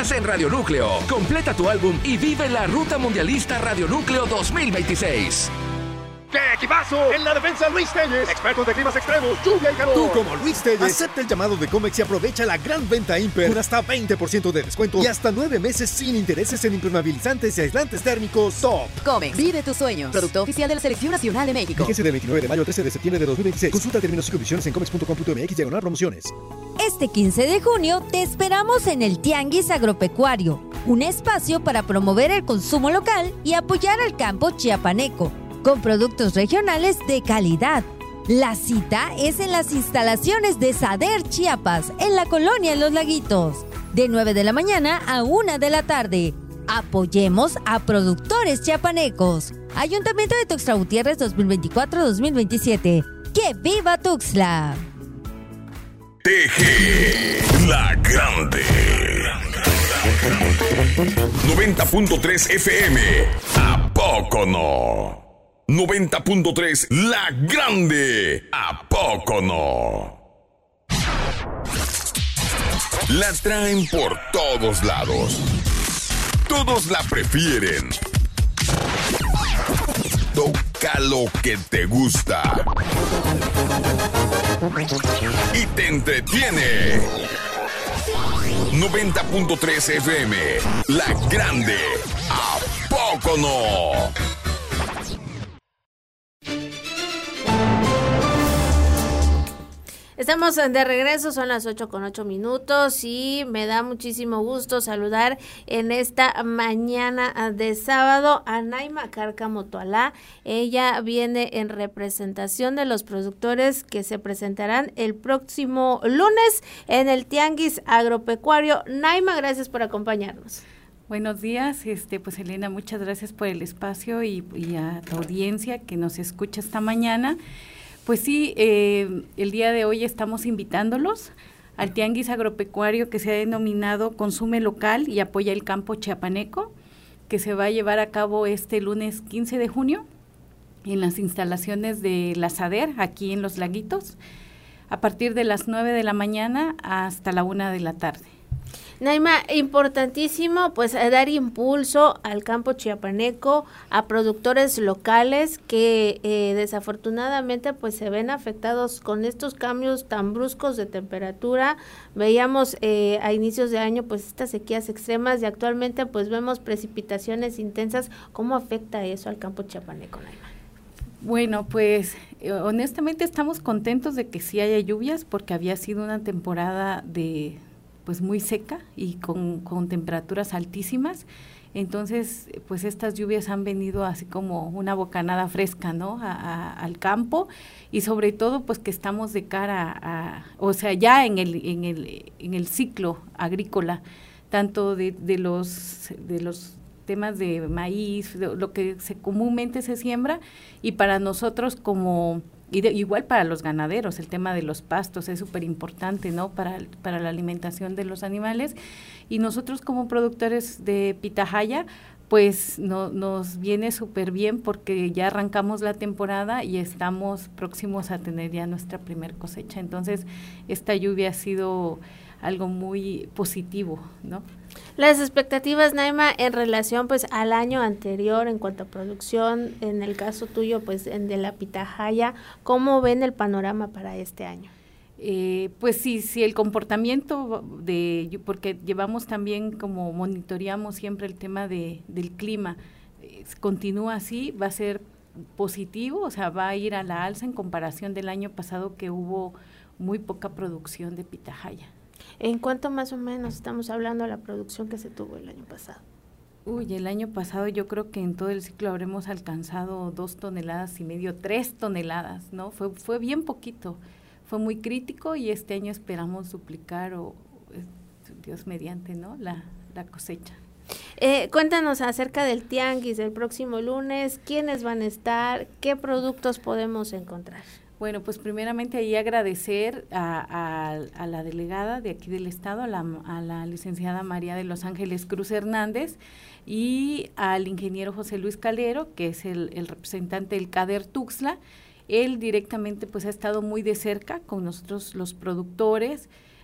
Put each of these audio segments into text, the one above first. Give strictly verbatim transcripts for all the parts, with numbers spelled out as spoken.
estás en Radio Núcleo. Completa tu álbum y vive la Ruta Mundialista Radio Núcleo dos mil veintiséis. ¡Qué equipazo! En la defensa, Luis Telles, expertos de climas extremos, lluvia y calor. Tú, como Luis Telles, acepta el llamado de Comex y aprovecha la gran venta Imper con hasta veinte por ciento de descuento y hasta nueve meses sin intereses en impermeabilizantes y aislantes térmicos Top. Comex, vive tus sueños. Producto oficial de la Selección Nacional de México. Fíjense del veintinueve de mayo al trece de septiembre de dos mil veintiséis. Consulta términos y condiciones en comex punto com punto mx diagonal promociones. Este quince de junio te esperamos en el Tianguis Agropecuario, un espacio para promover el consumo local y apoyar al campo chiapaneco, con productos regionales de calidad. La cita es en las instalaciones de Sader Chiapas, en la colonia Los Laguitos, de nueve de la mañana a una de la tarde. Apoyemos a productores chiapanecos. Ayuntamiento de Tuxtla Gutiérrez dos mil veinticuatro a dos mil veintisiete. ¡Que viva Tuxtla! T G La Grande noventa punto tres F M. ¿A poco no? noventa punto tres La Grande. ¿A poco no? La traen por todos lados. Todos la prefieren. Toca lo que te gusta y te entretiene. noventa punto tres F M. La Grande. ¿A poco no? Estamos de regreso, son las ocho con ocho minutos y me da muchísimo gusto saludar en esta mañana de sábado a Naima Cárcamo Toalá. Ella viene en representación de los productores que se presentarán el próximo lunes en el Tianguis Agropecuario. Naima, gracias por acompañarnos. Buenos días, este, pues Elena, muchas gracias por el espacio y, y a tu audiencia que nos escucha esta mañana. Pues sí, eh, el día de hoy estamos invitándolos al Tianguis Agropecuario que se ha denominado Consume Local y Apoya el Campo Chiapaneco, que se va a llevar a cabo este lunes quince de junio en las instalaciones de la Sader, aquí en Los Laguitos, a partir de las nueve de la mañana hasta la una de la tarde. Naima, importantísimo pues dar impulso al campo chiapaneco, a productores locales que eh, desafortunadamente pues se ven afectados con estos cambios tan bruscos de temperatura. Veíamos eh, a inicios de año pues estas sequías extremas y actualmente pues vemos precipitaciones intensas. ¿Cómo afecta eso al campo chiapaneco, Naima? Bueno, pues eh, honestamente estamos contentos de que sí haya lluvias porque había sido una temporada de pues muy seca y con, con temperaturas altísimas. Entonces, pues estas lluvias han venido así como una bocanada fresca, ¿no? A, a, al campo y sobre todo, pues que estamos de cara a, o sea, ya en el en el en el ciclo agrícola, tanto de, de los de los temas de maíz, de lo que se comúnmente se siembra y para nosotros como Y de, igual para los ganaderos, el tema de los pastos es súper importante, ¿no? Para, para la alimentación de los animales. Y nosotros como productores de pitahaya, pues no, nos viene súper bien porque ya arrancamos la temporada y estamos próximos a tener ya nuestra primer cosecha. Entonces, esta lluvia ha sido algo muy positivo, ¿no? Las expectativas, Naima, en relación pues al año anterior en cuanto a producción, en el caso tuyo pues en de la pitahaya, ¿cómo ven el panorama para este año? Eh, pues sí, sí, el comportamiento de, porque llevamos también como monitoreamos siempre el tema de del clima, eh, continúa así, va a ser positivo, o sea, va a ir a la alza en comparación del año pasado que hubo muy poca producción de pitahaya. ¿En cuánto más o menos estamos hablando de la producción que se tuvo el año pasado? Uy, el año pasado yo creo que en todo el ciclo habremos alcanzado dos toneladas y medio, tres toneladas, ¿no? Fue fue bien poquito, fue muy crítico y este año esperamos duplicar o, Dios mediante, ¿no? La, la cosecha. Eh, cuéntanos acerca del tianguis del próximo lunes, quiénes van a estar, qué productos podemos encontrar. Bueno, pues primeramente ahí agradecer a, a, a la delegada de aquí del estado, a la, a la licenciada María de los Ángeles Cruz Hernández y al ingeniero José Luis Calero, que es el, el representante del CADER Tuxtla. Él directamente pues ha estado muy de cerca con nosotros los productores,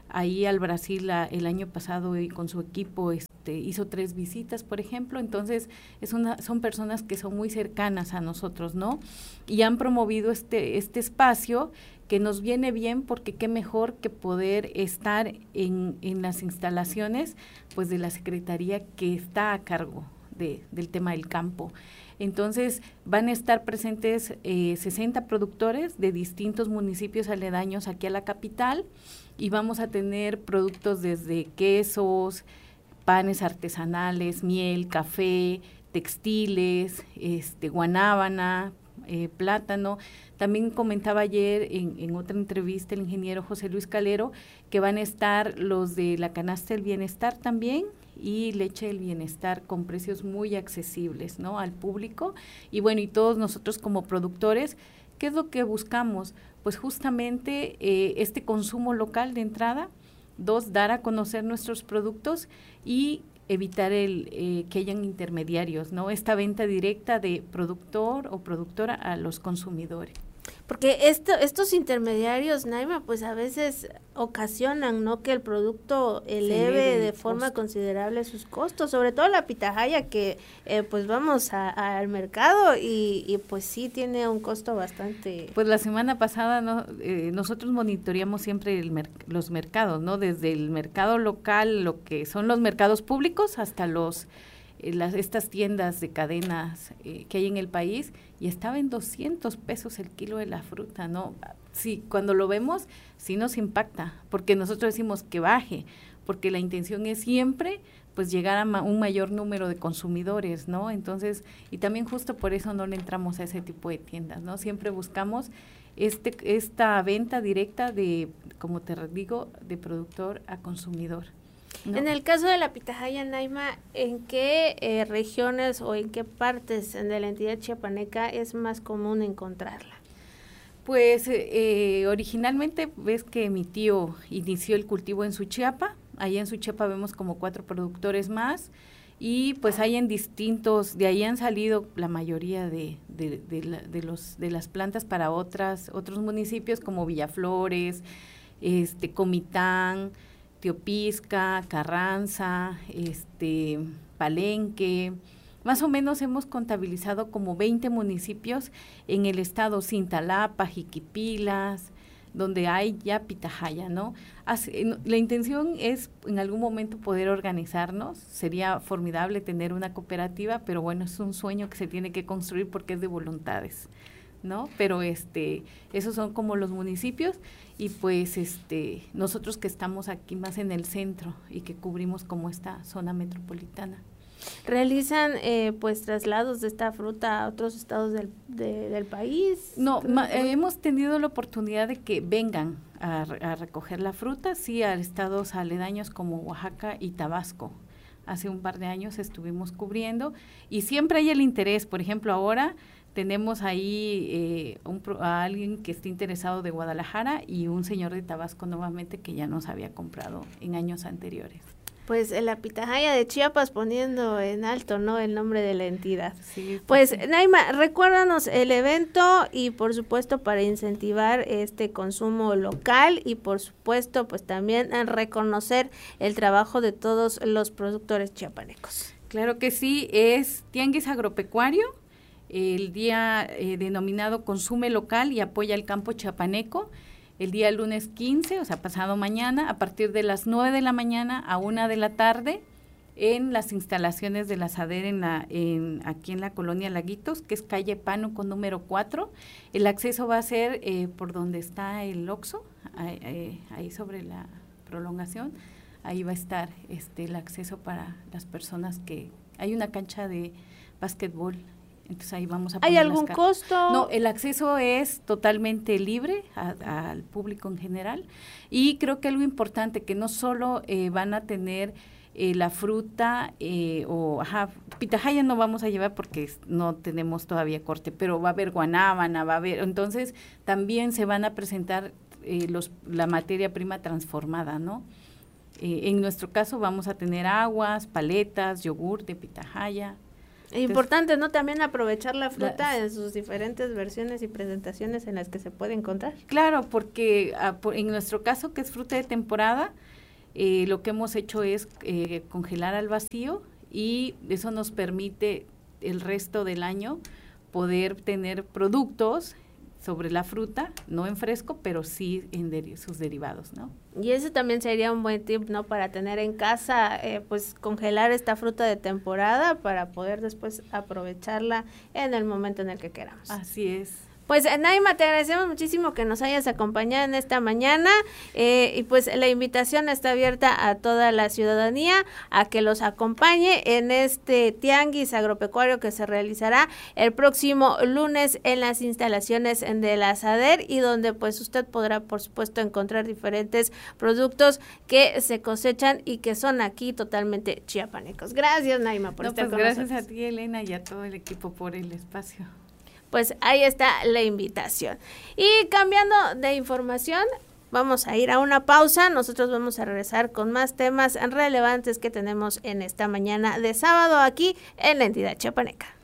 ahí al Brasil a, el año pasado y con su equipo este, hizo tres visitas, por ejemplo, entonces es una, son personas que son muy cercanas a nosotros, ¿no? Y han promovido este, este espacio que nos viene bien porque qué mejor que poder estar en, en las instalaciones pues de la Secretaría que está a cargo de, del tema del campo. Entonces van a estar presentes eh, sesenta productores de distintos municipios aledaños aquí a la capital y vamos a tener productos desde quesos, panes artesanales, miel, café, textiles, este, guanábana, eh, plátano. También comentaba ayer en, en otra entrevista el ingeniero José Luis Calero que van a estar los de la canasta del bienestar también y leche del bienestar con precios muy accesibles, ¿no?, al público. Y bueno, y todos nosotros como productores, ¿qué es lo que buscamos? Pues justamente eh, este consumo local de entrada, dos, dar a conocer nuestros productos y evitar el eh, que hayan intermediarios, ¿no? Esta venta directa de productor o productora a los consumidores. Porque esto, estos intermediarios, Naima, pues a veces ocasionan, ¿no?, que el producto eleve de forma costo. considerable sus costos, sobre todo la pitahaya que eh, pues vamos a, a, al mercado y, y pues sí tiene un costo bastante. Pues la semana pasada no, eh, nosotros monitoreamos siempre el mer- los mercados, ¿no?, desde el mercado local, lo que son los mercados públicos hasta los eh, las estas tiendas de cadenas eh, que hay en el país, y estaba en doscientos pesos el kilo de la fruta, ¿no? Sí, cuando lo vemos, sí nos impacta, porque nosotros decimos que baje, porque la intención es siempre, pues, llegar a ma- un mayor número de consumidores, ¿no? Entonces, y también justo por eso no le entramos a ese tipo de tiendas, ¿no? Siempre buscamos este esta venta directa de, como te digo, de productor a consumidor, ¿no? En el caso de la pitahaya, Naima, ¿en qué eh, regiones o en qué partes de la entidad chiapaneca es más común encontrarla? Pues eh, originalmente ves que mi tío inició el cultivo en Suchiapa. Allá en Suchiapa vemos como cuatro productores más y pues hay en distintos, de ahí han salido la mayoría de, de, de, la, de, los, de las plantas para otras otros municipios como Villaflores, este, Comitán, Teopisca, Carranza, este, Palenque. Más o menos hemos contabilizado como veinte municipios en el estado, Cintalapa, Jiquipilas, donde hay ya pitahaya, ¿no? Hace, la intención es en algún momento poder organizarnos, sería formidable tener una cooperativa, pero bueno, es un sueño que se tiene que construir porque es de voluntades, ¿no? Pero este, esos son como los municipios y pues este, nosotros que estamos aquí más en el centro y que cubrimos como esta zona metropolitana. ¿Realizan eh, pues traslados de esta fruta a otros estados del, de, del país? No, ma, eh, hemos tenido la oportunidad de que vengan a, a recoger la fruta, sí, a estados aledaños como Oaxaca y Tabasco. Hace un par de años estuvimos cubriendo y siempre hay el interés. Por ejemplo, ahora tenemos ahí eh, un, a alguien que esté interesado de Guadalajara y un señor de Tabasco nuevamente que ya nos había comprado en años anteriores. Pues la pitahaya de Chiapas poniendo en alto, ¿no?, el nombre de la entidad. Sí, pues, sí. Naima, recuérdanos el evento y por supuesto para incentivar este consumo local y por supuesto pues también reconocer el trabajo de todos los productores chiapanecos. Claro que sí, es Tianguis Agropecuario, el día eh, denominado Consume Local y Apoya el Campo Chiapaneco. El día lunes quince, o sea, pasado mañana, a partir de las nueve de la mañana a una de la tarde, en las instalaciones de la SADER en la, en, aquí en la colonia Laguitos, que es calle Pánuco número cuatro. El acceso va a ser eh, por donde está el Oxxo, ahí, ahí, ahí sobre la prolongación. Ahí va a estar este el acceso para las personas que... Hay una cancha de básquetbol. Entonces ahí vamos a poner. ¿Hay algún costo? No, el acceso es totalmente libre a, a, al público en general y creo que algo importante que no solo eh, van a tener eh, la fruta eh, o ajá, pitahaya no vamos a llevar porque no tenemos todavía corte, pero va a haber guanábana, va a haber, entonces también se van a presentar eh, los la materia prima transformada, ¿no? Eh, en nuestro caso vamos a tener aguas, paletas, yogur de pitahaya. Importante, ¿no? También aprovechar la fruta la, en sus diferentes versiones y presentaciones en las que se puede encontrar. Claro, porque uh, por, en nuestro caso, que es fruta de temporada, eh, lo que hemos hecho es eh, congelar al vacío y eso nos permite el resto del año poder tener productos sobre la fruta, no en fresco, pero sí en deri- sus derivados, ¿no? Y ese también sería un buen tip, ¿no? Para tener en casa, eh, pues congelar esta fruta de temporada para poder después aprovecharla en el momento en el que queramos. Así es. Pues Naima, te agradecemos muchísimo que nos hayas acompañado en esta mañana eh, y pues la invitación está abierta a toda la ciudadanía a que los acompañe en este tianguis agropecuario que se realizará el próximo lunes en las instalaciones de la SADER y donde pues usted podrá por supuesto encontrar diferentes productos que se cosechan y que son aquí totalmente chiapanecos. Gracias, Naima, por no, estar pues con gracias nosotros. a ti, Elena, y a todo el equipo por el espacio. Pues ahí está la invitación. Y cambiando de información, vamos a ir a una pausa. Nosotros vamos a regresar con más temas relevantes que tenemos en esta mañana de sábado aquí en la entidad chiapaneca.